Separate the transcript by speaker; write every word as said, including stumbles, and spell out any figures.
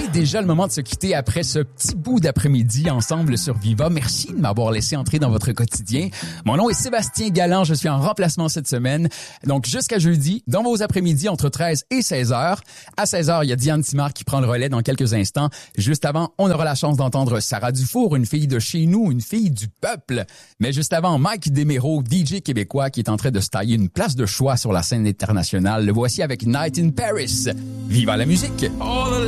Speaker 1: c'est déjà le moment de se quitter après ce petit bout d'après-midi ensemble sur Viva. Merci de m'avoir laissé entrer dans votre quotidien. Mon nom est Sébastien Galland, je suis en remplacement cette semaine. Donc jusqu'à jeudi, dans vos après-midi entre treize et seize heures. À seize heures, il y a Diane Timard qui prend le relais dans quelques instants. Juste avant, on aura la chance d'entendre Sarah Dufour, une fille de chez nous, une fille du peuple. Mais juste avant, Mike Desméraud, D J québécois qui est en train de se tailler une place de choix sur la scène internationale. Le voici avec Night in Paris. Viva la musique!
Speaker 2: All the